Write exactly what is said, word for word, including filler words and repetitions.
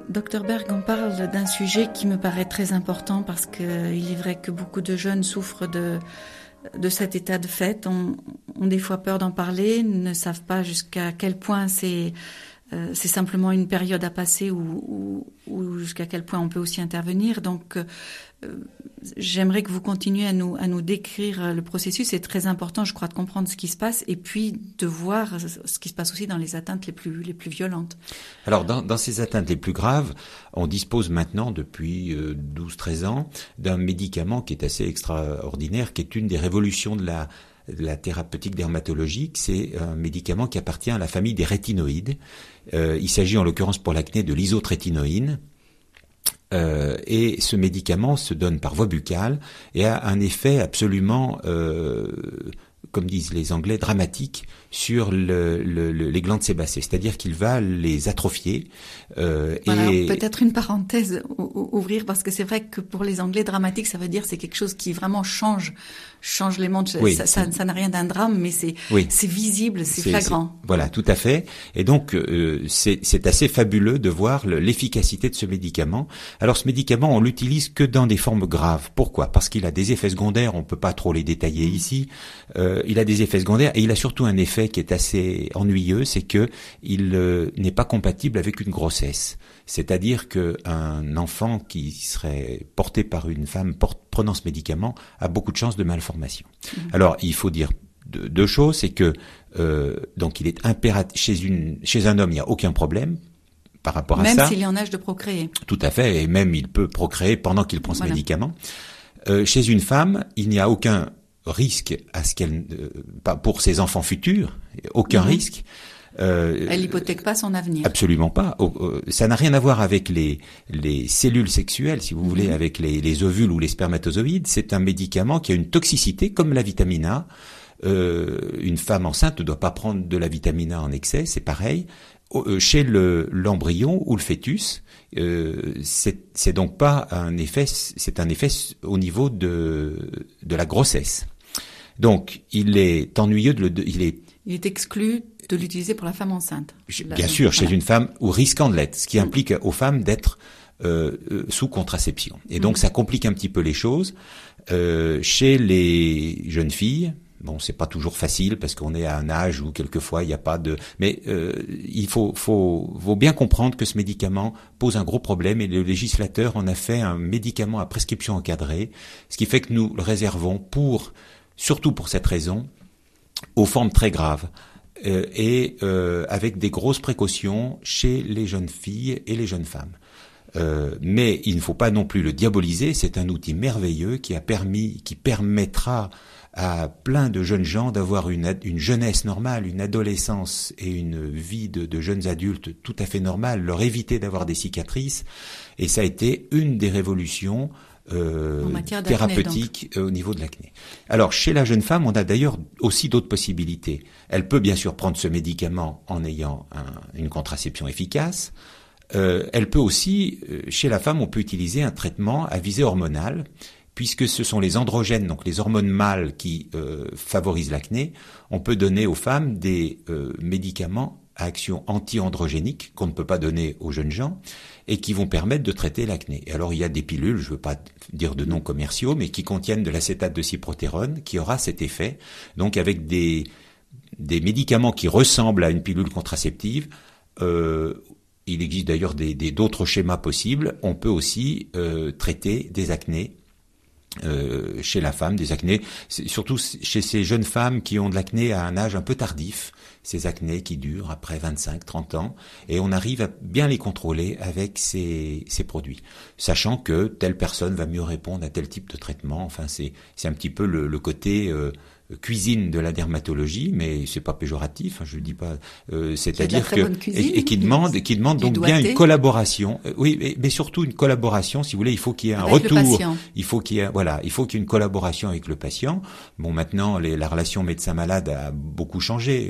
Docteur Berg, on parle d'un sujet qui me paraît très important parce qu'il est vrai que beaucoup de jeunes souffrent de, de cet état de fait, ont, ont des fois peur d'en parler, ne savent pas jusqu'à quel point c'est, euh, c'est simplement une période à passer ou, ou, ou jusqu'à quel point on peut aussi intervenir. Donc, euh, j'aimerais que vous continuiez à nous, à nous décrire le processus. C'est très important, je crois, de comprendre ce qui se passe et puis de voir ce qui se passe aussi dans les atteintes les plus, les plus violentes. Alors, dans, dans ces atteintes les plus graves, on dispose maintenant, depuis euh, douze treize ans, d'un médicament qui est assez extraordinaire, qui est une des révolutions de la, de la thérapeutique dermatologique. C'est un médicament qui appartient à la famille des rétinoïdes. Euh, il s'agit en l'occurrence pour l'acné de l'isotrétinoïne. Euh, et ce médicament se donne par voie buccale et a un effet absolument, euh, comme disent les Anglais, dramatique sur le, le, le, les glandes sébacées. C'est-à-dire qu'il va les atrophier. Euh, voilà, et peut-être une parenthèse ouvrir, parce que c'est vrai que pour les Anglais, dramatique, ça veut dire c'est quelque chose qui vraiment change, change les mondes. Oui, ça, ça, ça n'a rien d'un drame, mais c'est, oui, c'est visible, c'est, c'est flagrant. C'est, voilà, tout à fait. Et donc, euh, c'est, c'est assez fabuleux de voir le, l'efficacité de ce médicament. Alors, ce médicament, on l'utilise que dans des formes graves. Pourquoi ? Parce qu'il a des effets secondaires, on peut pas trop les détailler ici. Euh, il a des effets secondaires et il a surtout un effet qui est assez ennuyeux, c'est que il euh, n'est pas compatible avec une grossesse. C'est-à-dire qu'un enfant qui serait porté par une femme porte, prenant ce médicament a beaucoup de chances de malformation. Mmh. Alors, il faut dire deux, deux choses, c'est que euh, donc il est impératif chez une chez un homme, il n'y a aucun problème par rapport même à ça. Même s'il est en âge de procréer. Tout à fait, et même il peut procréer pendant qu'il prend ce voilà. médicament. Euh, chez une femme, il n'y a aucun risque à ce qu'elle, euh, pas pour ses enfants futurs, aucun mmh. risque. Euh, Elle n'hypothèque pas son avenir. Absolument pas. Ça n'a rien à voir avec les les cellules sexuelles, si vous mmh. voulez, avec les, les ovules ou les spermatozoïdes. C'est un médicament qui a une toxicité comme la vitamine A. Euh, une femme enceinte ne doit pas prendre de la vitamine A en excès, c'est pareil. Chez le, l'embryon ou le fœtus, euh, c'est, c'est donc pas un effet, c'est un effet au niveau de de la grossesse. Donc, il est ennuyeux de le, de, il est il est exclu de l'utiliser pour la femme enceinte. Bien sûr, chez voilà. une femme ou risquant de l'être, ce qui mmh. implique aux femmes d'être euh, sous contraception. Et donc, mmh. ça complique un petit peu les choses. Euh, chez les jeunes filles, bon, c'est pas toujours facile parce qu'on est à un âge où quelquefois il n'y a pas de, mais euh, il faut, faut, faut bien comprendre que ce médicament pose un gros problème et le législateur en a fait un médicament à prescription encadrée, ce qui fait que nous le réservons pour, surtout pour cette raison, aux formes très graves. Euh, et euh, avec des grosses précautions chez les jeunes filles et les jeunes femmes. Euh, mais il ne faut pas non plus le diaboliser, c'est un outil merveilleux qui a permis, qui permettra à plein de jeunes gens d'avoir une, une jeunesse normale, une adolescence et une vie de, de jeunes adultes tout à fait normale, leur éviter d'avoir des cicatrices. Et ça a été une des révolutions Euh, thérapeutique euh, au niveau de l'acné. Alors, chez la jeune femme, on a d'ailleurs aussi d'autres possibilités. Elle peut bien sûr prendre ce médicament en ayant un, une contraception efficace. Euh, elle peut aussi, euh, chez la femme, on peut utiliser un traitement à visée hormonale, puisque ce sont les androgènes, donc les hormones mâles qui euh, favorisent l'acné. On peut donner aux femmes des euh, médicaments à action anti-androgénique qu'on ne peut pas donner aux jeunes gens et qui vont permettre de traiter l'acné. Et alors il y a des pilules, je ne veux pas dire de noms commerciaux, mais qui contiennent de l'acétate de cyprotérone qui aura cet effet. Donc avec des des médicaments qui ressemblent à une pilule contraceptive, euh, il existe d'ailleurs des, des d'autres schémas possibles. On peut aussi euh, traiter des acnés. Euh, chez la femme, des acnés, surtout chez ces jeunes femmes qui ont de l'acné à un âge un peu tardif, ces acnés qui durent après vingt-cinq trente ans, et on arrive à bien les contrôler avec ces, ces produits, sachant que telle personne va mieux répondre à tel type de traitement. Enfin, c'est, c'est un petit peu le, le côté euh, cuisine de la dermatologie, mais c'est pas péjoratif, hein, je dis pas, euh, c'est-à-dire que et, et qui demande, qui demande donc bien une collaboration. Euh, oui, mais, mais surtout une collaboration, si vous voulez, il faut qu'il y ait un avec retour, il faut qu'il y ait, voilà, il faut qu'il y ait une collaboration avec le patient. Bon, maintenant, les, la relation médecin-malade a beaucoup changé.